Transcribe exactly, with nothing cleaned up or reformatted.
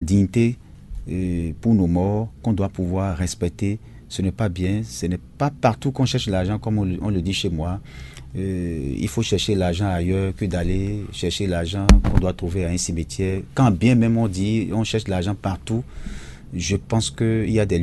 dignité euh, pour nos morts qu'on doit pouvoir respecter. Ce n'est pas bien, ce n'est pas partout qu'on cherche l'argent comme on, on le dit chez moi. Euh, il faut chercher l'argent ailleurs que d'aller chercher l'argent qu'on doit trouver à un cimetière. Quand bien même on dit on cherche l'argent partout, je pense qu'il y a des